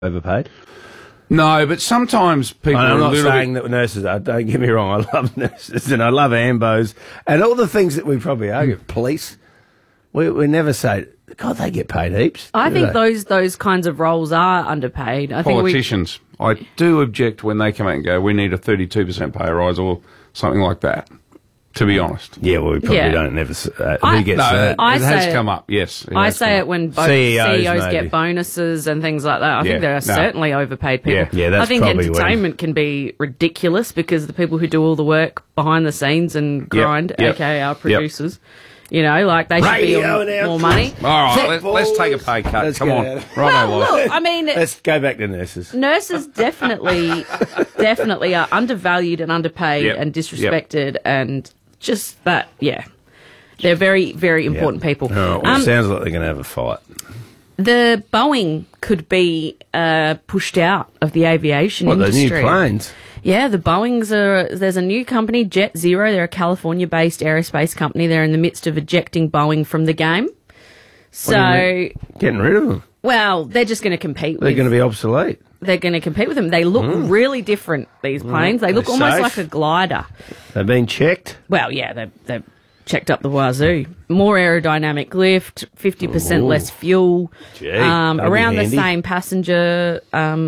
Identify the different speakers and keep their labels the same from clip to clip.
Speaker 1: overpaid?
Speaker 2: No, but sometimes people
Speaker 1: I'm
Speaker 2: are a
Speaker 1: not
Speaker 2: little
Speaker 1: saying that nurses are. Don't get me wrong. I love nurses and I love ambos and all the things that we probably argue. Police, we never say, God, they get paid heaps.
Speaker 3: I think those kinds of roles are underpaid. I
Speaker 2: politicians. I do object when they come out and go, we need a 32% pay rise or something like that. To be honest.
Speaker 1: Yeah, well, we probably don't never. Who gets that?
Speaker 2: It has come up, yes.
Speaker 3: I say it when CEOs get bonuses and things like that. I think there are certainly overpaid people.
Speaker 1: Yeah, that's
Speaker 3: I think
Speaker 1: probably
Speaker 3: entertainment can be ridiculous because the people who do all the work behind the snes and grind, aka our producers, you know, like they should be on more money.
Speaker 2: All right, let's take a pay cut. Come on.
Speaker 3: Look, I mean...
Speaker 1: Let's go back to nurses.
Speaker 3: Nurses definitely are undervalued and underpaid and disrespected and... Just that, they're very, very important people.
Speaker 1: Oh, well, sounds like they're going to have a fight.
Speaker 3: The Boeing could be pushed out of the aviation industry.
Speaker 1: The new planes?
Speaker 3: Yeah, the Boeings there's a new company, Jet Zero. They're a California-based aerospace company. They're in the midst of ejecting Boeing from the game. So
Speaker 1: getting rid of them?
Speaker 3: Well, they're just going to compete with...
Speaker 1: They're going to be obsolete.
Speaker 3: They're going to compete with them. They look really different, these planes. They look almost like a glider.
Speaker 1: They've been checked?
Speaker 3: Well, yeah, they've checked up the wazoo. More aerodynamic lift, 50% less fuel, around the same passenger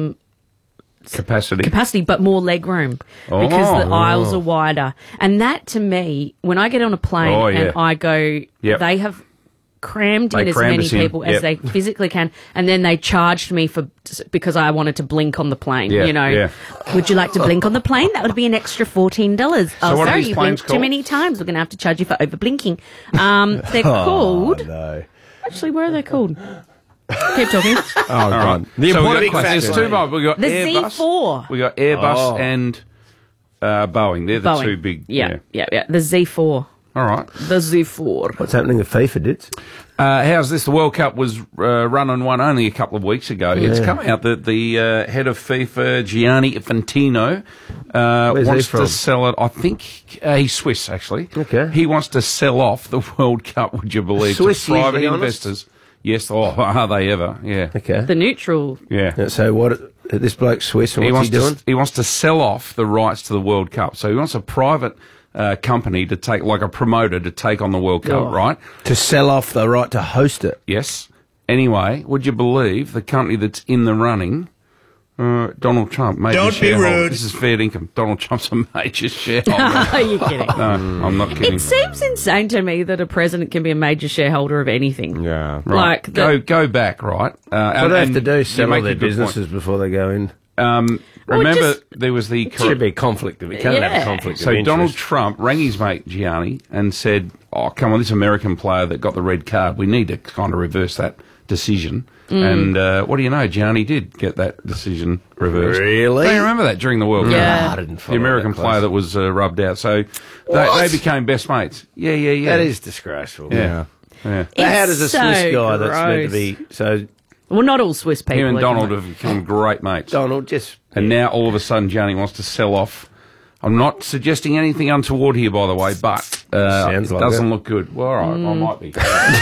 Speaker 2: capacity,
Speaker 3: but more legroom because the aisles are wider. And that, to me, when I get on a plane and I go, they have... crammed in as many people as they physically can, and then they charged me because I wanted to blink on the plane. Would you like to blink on the plane? That would be an extra $14. Oh, sorry, you blinked too many times. We're going to have to charge you for over blinking. They're called. No. Actually, where are they called? Keep talking.
Speaker 1: Oh God!
Speaker 2: There's two more. We got
Speaker 3: the
Speaker 2: Airbus.
Speaker 3: Z4.
Speaker 2: We got Airbus and Boeing. They're the two big.
Speaker 3: Yeah. The Z4.
Speaker 2: All right.
Speaker 3: The Z4.
Speaker 1: What's happening with FIFA, Dits?
Speaker 2: How's this? The World Cup was run and won only a couple of weeks ago. Yeah. It's come out that the head of FIFA, Gianni Infantino, wants to sell it. I think he's Swiss, actually.
Speaker 1: Okay.
Speaker 2: He wants to sell off the World Cup, would you believe, to private investors. Yes, are they ever? Yeah.
Speaker 1: Okay.
Speaker 3: The neutral.
Speaker 2: Yeah.
Speaker 1: So what? This bloke Swiss, what's he doing?
Speaker 2: He wants to sell off the rights to the World Cup. So he wants a private... company to take, like a promoter, to take on the World Cup, right?
Speaker 1: To sell off the right to host it.
Speaker 2: Yes. Anyway, would you believe the company that's in the running, Donald Trump, major shareholder. Don't be rude. This is fair income. Donald Trump's a major shareholder.
Speaker 3: Are you kidding?
Speaker 2: No, I'm not kidding.
Speaker 3: It seems insane to me that a president can be a major shareholder of anything.
Speaker 1: Yeah.
Speaker 2: Right. Like go back, right?
Speaker 1: What they have to do is sell all their businesses before they go in.
Speaker 2: Remember, there was the...
Speaker 1: It should be a conflict. We can't have a conflict of interest.
Speaker 2: Donald Trump rang his mate Gianni and said, oh, come on, this American player that got the red card, we need to kind of reverse that decision. And what do you know? Gianni did get that decision reversed.
Speaker 1: Really?
Speaker 2: Don't you remember that during the World Cup?
Speaker 3: Yeah.
Speaker 1: I didn't follow
Speaker 2: the American player that was rubbed out. So they became best mates. Yeah.
Speaker 1: That is disgraceful.
Speaker 2: Yeah.
Speaker 1: How does a Swiss guy that's meant to be... so?
Speaker 3: Well, not all Swiss people.
Speaker 2: Him and Donald have become great mates.
Speaker 1: Donald just...
Speaker 2: And now, all of a sudden, Gianni wants to sell off. I'm not suggesting anything untoward here, by the way, but it doesn't look good. Well, all right, I might be.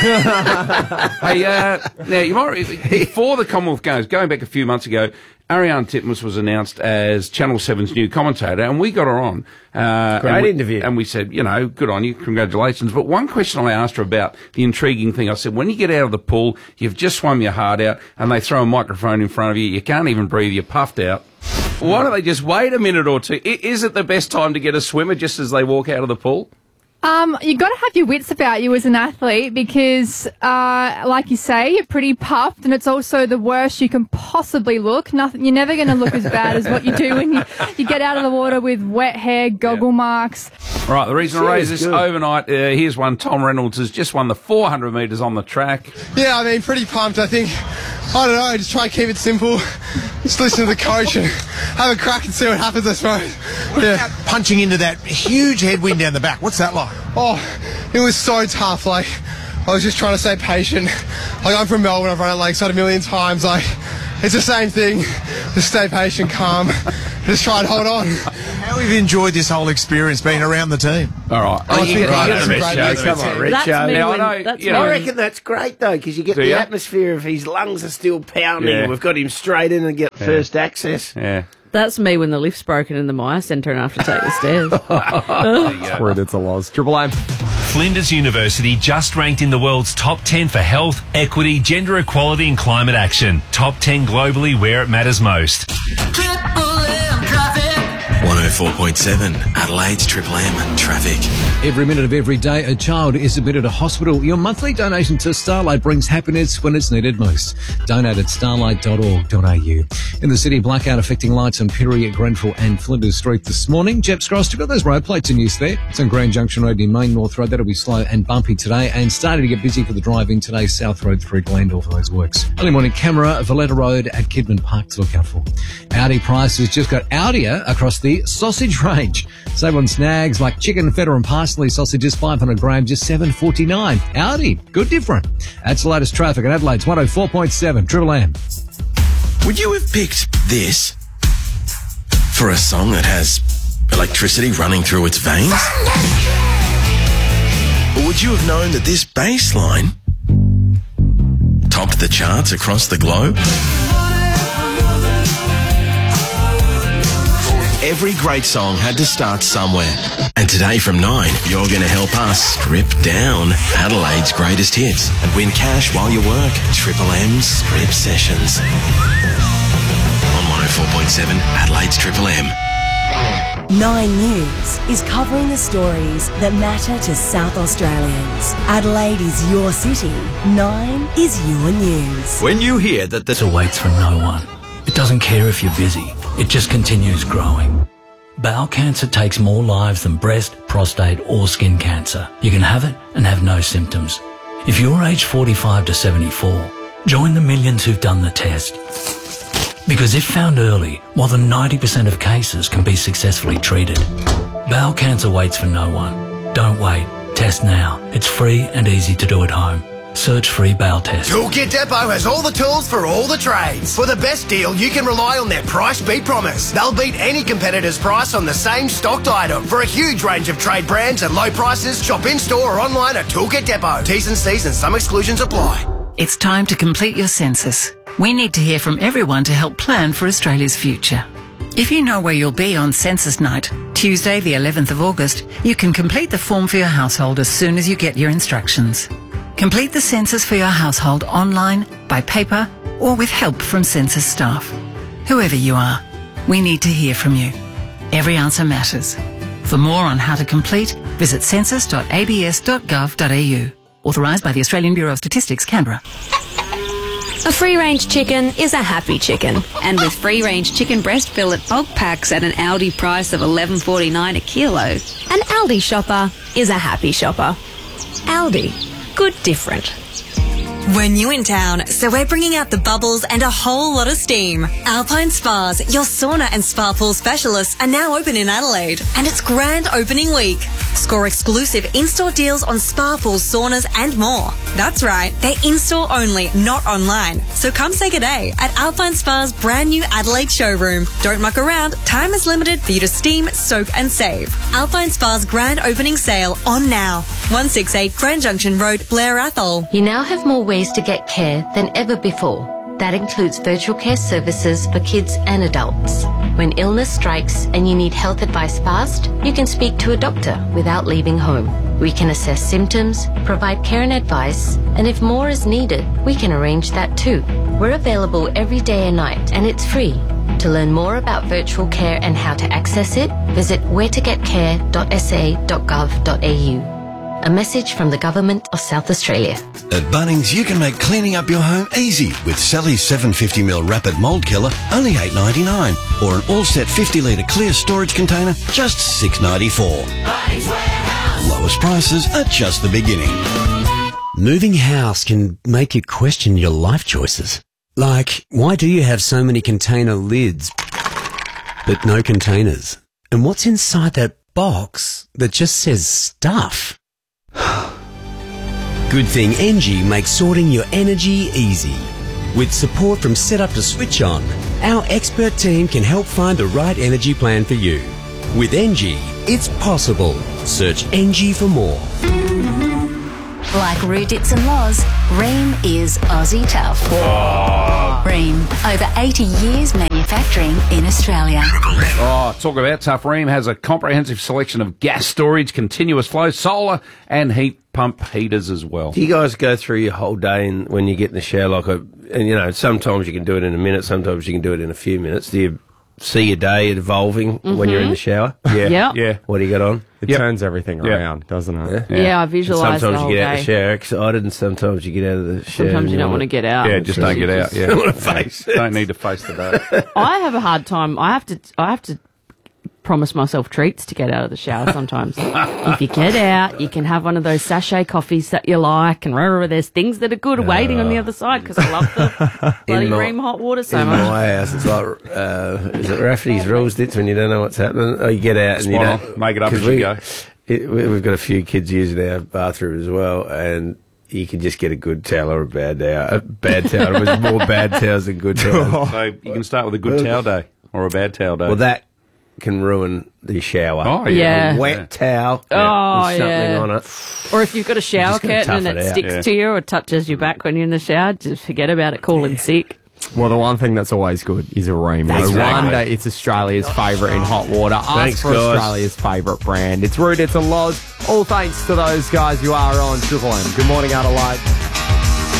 Speaker 2: Hey, now, you might... Before the Commonwealth Games, going back a few months ago, Ariane Titmus was announced as Channel 7's new commentator, and we got her on.
Speaker 1: Great interview.
Speaker 2: And we said, good on you, congratulations. But one question I asked her about the intriguing thing, I said, when you get out of the pool, you've just swum your heart out, and they throw a microphone in front of you, you can't even breathe, you're puffed out. Why don't they just wait a minute or two? Is it the best time to get a swimmer just as they walk out of the pool?
Speaker 4: You got to have your wits about you as an athlete because, like you say, you're pretty puffed, and it's also the worst you can possibly look. You're never going to look as bad as what you do when you get out of the water with wet hair, goggle marks.
Speaker 2: Right, the reason I raised this overnight, here's one. Tom Reynolds has just won the 400 metres on the track.
Speaker 5: Yeah, I mean, pretty pumped. I think, I don't know, just try and keep it simple. Just listen to the coach and have a crack and see what happens, I suppose.
Speaker 6: What about punching into that huge headwind down the back? What's that like?
Speaker 5: Oh, it was so tough. Like, I was just trying to stay patient. Like, I'm from Melbourne, I've run at Lakeside a million times. Like, it's the same thing. Just stay patient, calm. Just try and hold on.
Speaker 6: How have you enjoyed this whole experience being around the team?
Speaker 2: All right.
Speaker 1: Come on, Richo. I reckon that's great, though, because you get the atmosphere of his lungs are still pounding. Yeah. We've got him straight in and get first access.
Speaker 2: Yeah.
Speaker 3: That's me when the lift's broken in the Myer Centre and I have to take the stairs.
Speaker 7: Where it's a loss. Triple M.
Speaker 8: Flinders University just ranked in the world's top 10 for health, equity, gender equality and climate action. Top 10 globally where it matters most.
Speaker 9: 104.7 Adelaide's Triple M traffic.
Speaker 10: Every minute of every day, a child is admitted to hospital. Your monthly donation to Starlight brings happiness when it's needed most. Donate at starlight.org.au. In the city, blackout affecting lights on Pirrie, Grenfell and Flinders Street this morning. Jeps Cross, you've got those road plates in use there. It's on Grand Junction Road near Main North Road. That'll be slow and bumpy today and starting to get busy for the drive-in today. South Road through Glendale for those works. Early morning camera, Valletta Road at Kidman Park to look out for. Audi prices just got Audia across the sausage range. Save on snags like chicken, feta and parsley sausages, 500 grams, just $7.49. Audi, good different. That's the latest traffic at Adelaide's 104.7 Triple M.
Speaker 9: Would you have picked this for a song that has electricity running through its veins? Or would you have known that this bass line topped the charts across the globe? Every great song had to start somewhere. And today from 9, you're going to help us strip down Adelaide's greatest hits and win cash while you work. Triple M's Strip Sessions. On 104.7 Adelaide's Triple M.
Speaker 11: 9 News is covering the stories that matter to South Australians. Adelaide is your city. 9 is your news.
Speaker 12: When you hear that this awaits for no one, it doesn't care if you're busy. It just continues growing. Bowel cancer takes more lives than breast, prostate or skin cancer. You can have it and have no symptoms. If you're aged 45 to 74, join the millions who've done the test. Because if found early, more than 90% of cases can be successfully treated. Bowel cancer waits for no one. Don't wait. Test now. It's free and easy to do at home. Search free bowel test.
Speaker 13: Toolkit Depot has all the tools for all the trades. For the best deal, you can rely on their price beat promise. They'll beat any competitor's price on the same stocked item. For a huge range of trade brands at low prices, shop in-store or online at Toolkit Depot. T's and C's and some exclusions apply.
Speaker 14: It's time to complete your census. We need to hear from everyone to help plan for Australia's future. If you know where you'll be on census night, Tuesday the 11th of August, you can complete the form for your household as soon as you get your instructions. Complete the census for your household online, by paper, or with help from census staff. Whoever you are, we need to hear from you. Every answer matters. For more on how to complete, visit census.abs.gov.au. Authorised by the Australian Bureau of Statistics, Canberra.
Speaker 15: A free-range chicken is a happy chicken. And with free-range chicken breast fillet bulk packs at an Aldi price of $11.49 a kilo, an Aldi shopper is a happy shopper. Aldi. Good different.
Speaker 16: We're new in town, so we're bringing out the bubbles and a whole lot of steam. Alpine Spas, your sauna and spa pool specialists, are now open in Adelaide, and it's grand opening week. Score exclusive in-store deals on spa pools, saunas and more. That's right, they're in-store only, not online. So come say good day at Alpine Spa's brand new Adelaide showroom. Don't muck around, time is limited for you to steam, soak and save. Alpine Spa's grand opening sale on now. 168 Grand Junction Road, Blair Athol.
Speaker 17: You now have more ways to get care than ever before. That includes virtual care services for kids and adults. When illness strikes and you need health advice fast, you can speak to a doctor without leaving home. We can assess symptoms, provide care and advice, and if more is needed, we can arrange that too. We're available every day and night, and it's free. To learn more about virtual care and how to access it, visit wheretogetcare.sa.gov.au. A message from the Government of South Australia.
Speaker 18: At Bunnings, you can make cleaning up your home easy with Sally's 750ml Rapid Mould Killer, only $8.99. Or an all-set 50-litre clear storage container, just $6.94. Bunnings Warehouse. Lowest prices are just the beginning.
Speaker 19: Moving house can make you question your life choices. Like, why do you have so many container lids, but no containers? And what's inside that box that just says stuff? Good thing Engie makes sorting your energy easy. With support from setup to switch on, our expert team can help find the right energy plan for you. With NG, it's possible. Search NG for more.
Speaker 16: Like Roo Dits and Loz, Ream is Aussie tough.
Speaker 2: Oh.
Speaker 16: Ream, over 80 years manufacturing in Australia.
Speaker 2: Oh, talk about tough. Ream has a comprehensive selection of gas storage, continuous flow, solar and heat pump heaters as well.
Speaker 1: Do you guys go through your whole day when you get in the shower? And sometimes you can do it in a minute, sometimes you can do it in a few minutes. Do you see your day evolving when you're in the shower?
Speaker 2: Yeah.
Speaker 3: Yeah.
Speaker 1: What do you got on?
Speaker 7: It turns everything around, doesn't it?
Speaker 3: Yeah, I visualise the whole
Speaker 1: Sometimes you get out of
Speaker 3: day.
Speaker 1: the shower excited, and sometimes you get out of the shower.
Speaker 3: Sometimes you don't want to get out.
Speaker 2: Yeah, just don't get out. Yeah,
Speaker 1: don't want to face it.
Speaker 2: Don't need to face the day.
Speaker 3: I have a hard time. I have to promise myself treats to get out of the shower sometimes. If you get out, you can have one of those sachet coffees that you like, and there's things that are good waiting on the other side, because I love the bloody Ream hot water so much.
Speaker 1: In my house, it's like, is it Rafferty's rules, Dits, when you don't know what's happening? Oh, you get out and you don't.
Speaker 2: Make it up as you go.
Speaker 1: We've got a few kids using our bathroom as well, and you can just get a good towel or a bad towel. A bad towel. There's more bad towels than good towels.
Speaker 2: So you can start with a good towel day or a bad towel day.
Speaker 1: Well, that can ruin the shower.
Speaker 2: Oh, yeah.
Speaker 1: A wet towel with something on it.
Speaker 3: Or if you've got a shower
Speaker 1: Just gotta
Speaker 3: curtain and
Speaker 1: tough
Speaker 3: it
Speaker 1: it out.
Speaker 3: sticks to you or touches your back when you're in the shower, just forget about it calling sick.
Speaker 7: Well, the one thing that's always good is a Ream. No wonder it's Australia's favourite in hot water. Ask for
Speaker 1: guys.
Speaker 7: Australia's favourite brand. It's Roo Dits and Loz. All thanks to those guys who are on Triple M. Good morning, Adelaide.